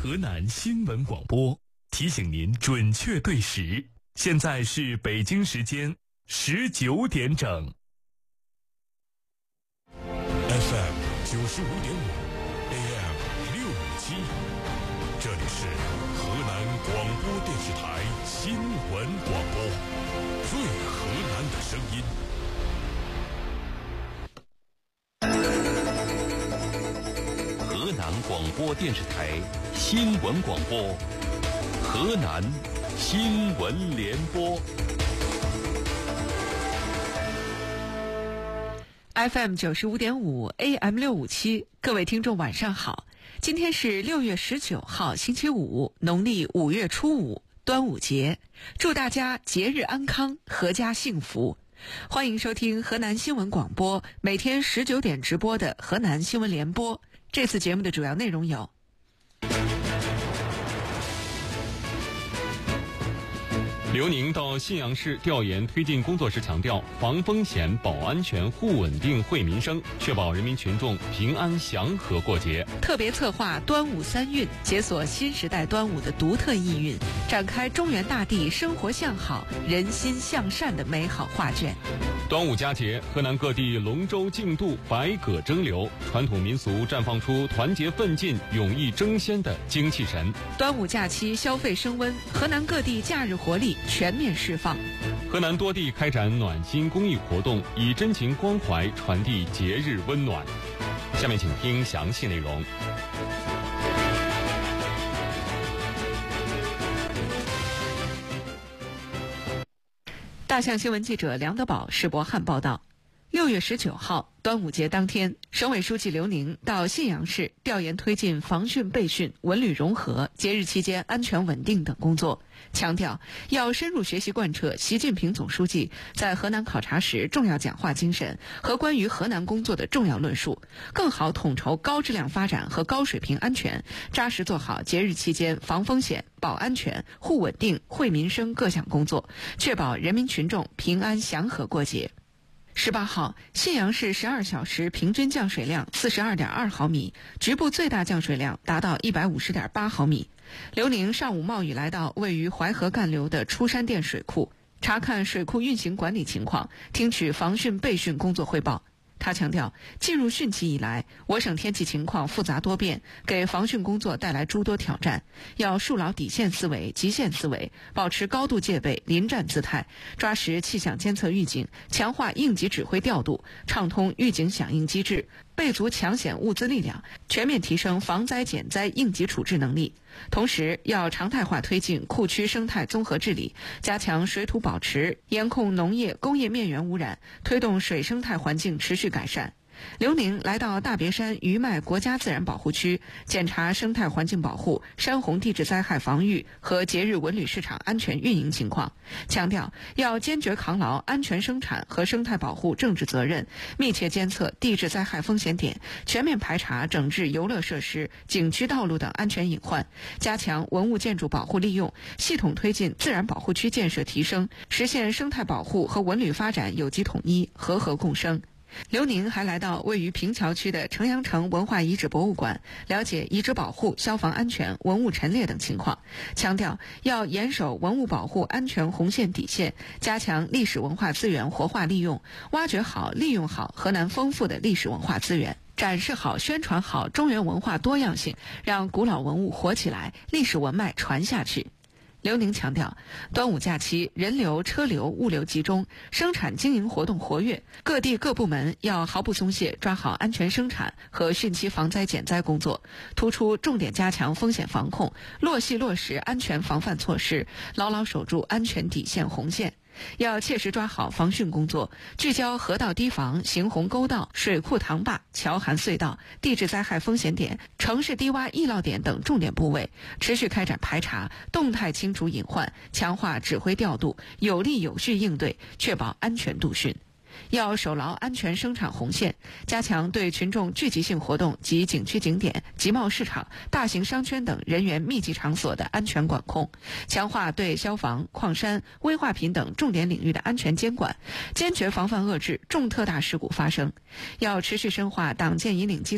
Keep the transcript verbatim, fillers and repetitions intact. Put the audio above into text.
河南新闻广播提醒您准确对时，现在是北京时间十九点整。 F M 九十五点五 ，A M 六五七，这里是河南广播电视台新闻广播，最河南的声音。 河南广播电视台新闻广播，河南新闻联播。 F M 九十五点五 A M 六五七，各位听众晚上好，今天是六月十九号星期五，农历五月初五，端午节，祝大家节日安康，阖家幸福。欢迎收听河南新闻广播每天十九点直播的河南新闻联播。这次节目的主要内容有： 刘宁到信阳市调研推进工作时强调，防风险、保安全、护稳定、惠民生，确保人民群众平安祥和过节。 特别策划端午三运，解锁新时代端午的独特意蕴，展开中原大地生活向好、人心向善的美好画卷。 端午佳节，河南各地龙舟竞渡，百舸争流，传统民俗绽放出团结奋进、勇毅争先的精气神。 端午假期消费升温，河南各地假日活力全面释放。 河南多地开展暖心公益活动，以真情关怀传递节日温暖。下面请听详细内容。 大象新闻记者梁德宝、石博汉报道。六月十九号，端午节当天，省委书记刘宁到信阳市调研推进防汛备汛、文旅融合、节日期间安全稳定等工作，强调要深入学习贯彻习近平总书记在河南考察时重要讲话精神和关于河南工作的重要论述，更好统筹高质量发展和高水平安全，扎实做好节日期间防风险、保安全、护稳定、惠民生各项工作，确保人民群众平安祥和过节。十八号，信阳市十二小时平均降水量四十二点二毫米，局部最大降水量达到一百五十点八毫米。刘宁上午冒雨来到位于淮河干流的出山店水库，查看水库运行管理情况，听取防汛备汛工作汇报。他强调，进入汛期以来，我省天气情况复杂多变，给防汛工作带来诸多挑战，要树牢底线思维、极限思维，保持高度戒备、临战姿态，抓实气象监测预警，强化应急指挥调度，畅通预警响应机制，备足抢险物资力量，全面提升防灾减灾应急处置能力。同时，要常态化推进库区生态综合治理，加强水土保持，严控农业、工业面源污染，推动水生态环境持续改善。刘宁来到大别山余脉国家自然保护区，检查生态环境保护、山洪地质灾害防御和节日文旅市场安全运营情况，强调要坚决扛牢安全生产和生态保护政治责任，密切监测地质灾害风险点，全面排查整治游乐设施、景区道路等安全隐患，加强文物建筑保护利用，系统推进自然保护区建设提升，实现生态保护和文旅发展有机统一、和合共生。刘宁还来到位于平桥区的城阳城文化遗址博物馆，了解遗址保护、消防安全、文物陈列等情况，强调要严守文物保护安全红线底线，加强历史文化资源活化利用，挖掘好、利用好河南丰富的历史文化资源，展示好、宣传好中原文化多样性，让古老文物活起来，历史文脉传下去。刘宁强调，端午假期人流、车流、物流集中，生产经营活动活跃，各地各部门要毫不松懈，抓好安全生产和汛期防灾减灾工作，突出重点加强风险防控，落细落实安全防范措施，牢牢守住安全底线红线。要切实抓好防汛工作，聚焦河道堤防、行洪沟道、水库塘坝、桥涵隧道、地质灾害风险点、城市低洼易涝点等重点部位，持续开展排查，动态清除隐患，强化指挥调度，有力有序应对，确保安全度汛。要守牢安全生产红线，加强对群众聚集性活动及景区景点、集贸市场、大型商圈等人员密集场所的安全管控，强化对消防、矿山、危化品等重点领域的安全监管，坚决防范遏制重特大事故发生。要持续深化党建引领机